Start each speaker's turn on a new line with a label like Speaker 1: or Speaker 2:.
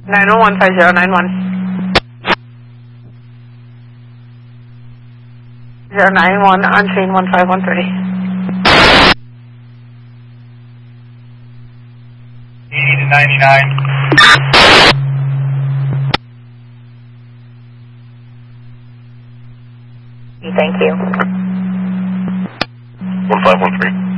Speaker 1: 9115091. 091 on scene 1513.
Speaker 2: 80 to 99.
Speaker 1: Thank you.
Speaker 3: 1513.